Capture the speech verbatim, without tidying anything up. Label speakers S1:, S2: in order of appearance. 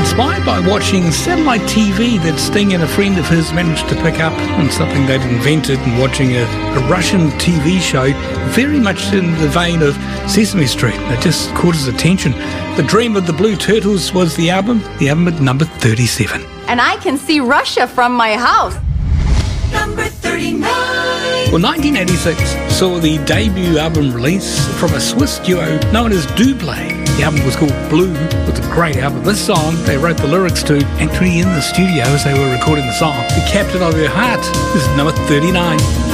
S1: inspired by watching satellite T V that Sting and a friend of his managed to pick up on something they'd invented, and watching a, a Russian T V show very much in the vein of Sesame Street. It just caught his attention. The Dream of the Blue Turtles was the album, the album at number thirty-seven.
S2: And I can see Russia from my house.
S3: Number thirty-nine.
S1: Well, nineteen eighty-six saw the debut album release from a Swiss duo known as Double. The album was called Blue. It was a great album. This song they wrote the lyrics to actually in the studio as they were recording the song. The Captain of Your Heart is number thirty-nine.